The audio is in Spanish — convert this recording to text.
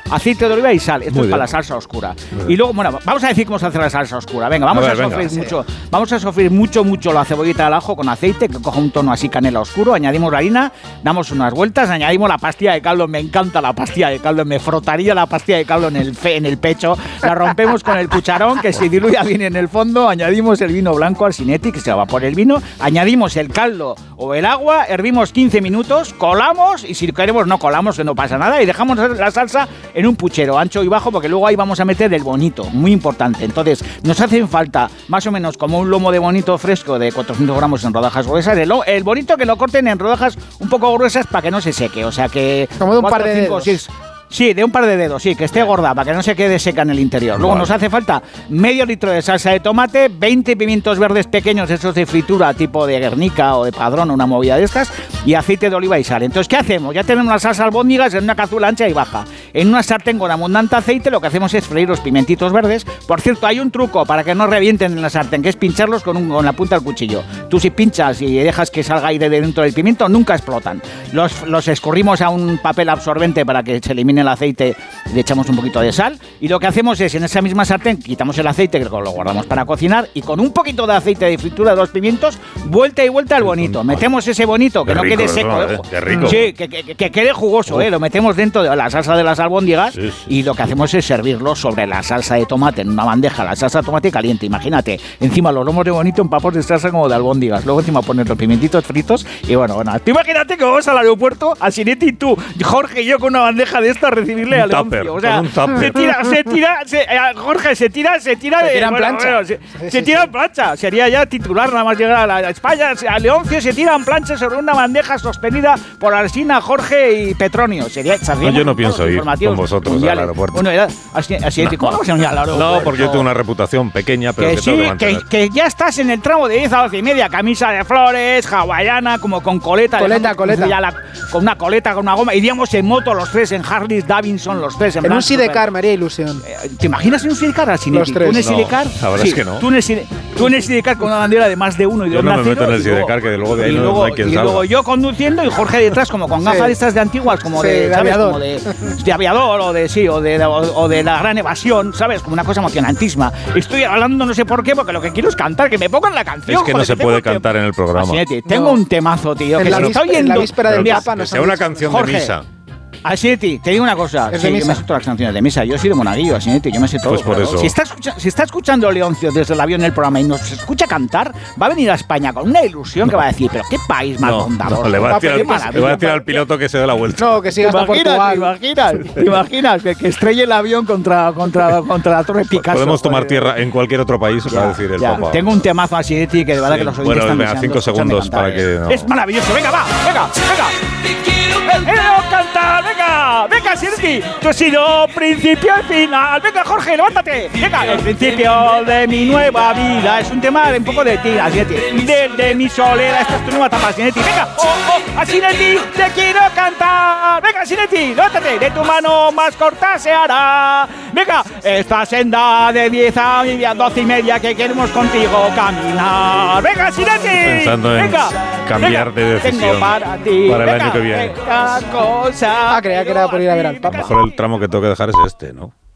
aceite de oliva y sal. Esto es para la salsa oscura. Y luego, bueno, vamos a decir cómo se hace la salsa oscura. Venga, vamos a sofreír mucho la cebollita al ajo con aceite, que coja un tono así canela oscuro. Añadimos la harina, damos unas vueltas, añadimos la pastilla de caldo. Me encanta la pastilla de caldo, me frotaría la pastilla de caldo en el pecho. La rompemos con el cucharón, que se diluya bien en el fondo. Añadimos el vino blanco al Sinetti, que se evapore el vino. Añadimos el caldo o el agua, hervimos 15 minutos, colamos, y si queremos no colamos, que no pasa nada, y dejamos la salsa en un puchero ancho y bajo, porque luego ahí vamos a meter el bonito, muy importante. Entonces, nos hacen falta más o menos como un lomo de bonito fresco de 400 gramos en rodajas gruesas. El bonito que lo corten en rodajas un poco gruesas para que no se seque, o sea que... Como de un par de dedos. Sí, de un par de dedos, sí, que esté gorda, para que no se quede seca en el interior. Luego nos hace falta medio litro de salsa de tomate, 20 pimientos verdes pequeños, esos de fritura, tipo de Guernica o de Padrón, una movida de estas, y aceite de oliva y sal. Entonces, ¿qué hacemos? Ya tenemos las salsas albóndigas en una cazuela ancha y baja. En una sartén con abundante aceite, lo que hacemos es freír los pimentitos verdes. Por cierto, hay un truco para que no revienten en la sartén, que es pincharlos con la punta del cuchillo. Tú si pinchas y dejas que salga aire de dentro del pimiento, nunca explotan. Los escurrimos a un papel absorbente para que se elimine el aceite, le echamos un poquito de sal, y lo que hacemos es, en esa misma sartén, quitamos el aceite, que lo guardamos para cocinar, y con un poquito de aceite de fritura de los pimientos, vuelta y vuelta al bonito. Metemos ese bonito, que no quede seco. Qué rico. Sí, que quede jugoso, lo metemos dentro de la salsa de las albóndigas, y lo que hacemos es servirlo sobre la salsa de tomate, en una bandeja, la salsa de tomate caliente, imagínate, encima los lomos de bonito en papos de salsa como de albóndigas, luego encima poner los pimentitos fritos, y bueno, tú imagínate que vamos al aeropuerto, al Sinetti y tú, Jorge y yo, con una bandeja de estas, recibirle a Leoncio. O sea, Jorge se tira en plancha. Se tira en plancha. Sería ya titular nada más llegar a España. A Leoncio se tira en plancha sobre una bandeja sostenida por Alsina, Jorge y Petronio. Yo no pienso ir con vosotros mundiales al aeropuerto. Bueno, era así. ¿Cómo no se al aeropuerto? No, porque yo tengo una reputación pequeña, pero que tengo que mantener. Que ya estás en el tramo de 10 a 12 y media. Camisa de flores, hawaiana, como con coleta. Coleta. Con una coleta, con una goma. Iríamos en moto los tres, en Harley Davidson los tres. En un sidecar me haría ilusión. ¿Te imaginas en un sidecar, Sinetti? Los tres. ¿Tú en el sidecar? La verdad es que no. Tú en el sidecar con una bandera de más de uno y de yo un no me nacido, meto en el sidecar, que luego de ahí no hay quien salga. Y luego yo conduciendo y Jorge detrás, como con gafas de estas de antiguas, como de aviador. Como de aviador o de la gran evasión, ¿sabes? Como una cosa emocionantísima. Estoy hablando no sé por qué, porque lo que quiero es cantar, que me pongan la canción. Es que no se puede cantar en el programa. Sinetti, tengo un temazo, tío. En la víspera del Papa que sea una canción de misa. Sinetti, te digo una cosa. Yo me sé todas las canciones de misa. Yo soy de Monaguillo, Sinetti, yo me sé todo. Pues por eso. Si está escuchando Leoncio desde el avión en el programa y nos escucha cantar, va a venir a España con una ilusión que va a decir, pero qué país más bondador. Le va a tirar al piloto que se dé la vuelta. No, que siga hasta Portugal. ¿Te imaginas que estrelle el avión contra la Torre Picasso? Podemos tomar tierra en cualquier otro país, va a decir el Papa. Tengo un temazo a Sinetti que de verdad que los oyentes están deseando 5 segundos para que... Es maravilloso. Venga, venga. Cantar, venga, Sinetti. Tú has sido principio y final. Venga, Jorge, levántate. Venga, el principio de mi nueva vida. Es un tema de un poco de ti, Sinetti. Desde mi soledad, esta es tu nueva etapa, Sinetti. Venga, a Sinetti te quiero cantar. Venga, Sinetti, levántate. De tu mano más corta se hará. Venga, esta senda de 10 a 12 y media que queremos contigo caminar. Venga, Sinetti. Pensando en cambiar de decisión para el año que viene. Cosa. Creía que era por ir a ver al Papa. Mejor el tramo que tengo que dejar es este, ¿no?